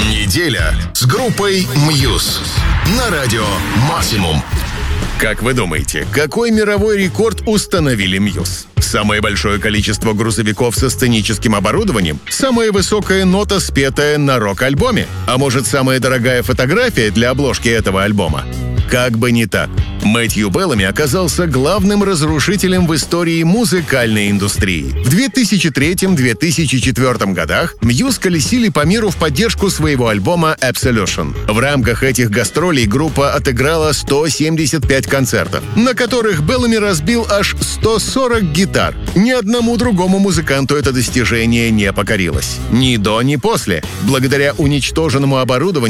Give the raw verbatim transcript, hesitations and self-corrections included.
Неделя с группой Muse на радио Максимум. Как вы думаете, какой мировой рекорд установили Muse? Самое большое количество грузовиков со сценическим оборудованием? Самая высокая нота, спетая на рок-альбоме? А может, самая дорогая фотография для обложки этого альбома? Как бы не так. Мэтью Беллами оказался главным разрушителем в истории музыкальной индустрии. В две тысячи третьем — две тысячи четвёртом годах Muse колесили по миру в поддержку своего альбома Absolution. В рамках этих гастролей группа отыграла сто семьдесят пять концертов, на которых Беллами разбил аж сто сорок гитар. Ни одному другому музыканту это достижение не покорилось. Ни до, ни после. Благодаря уничтоженному оборудованию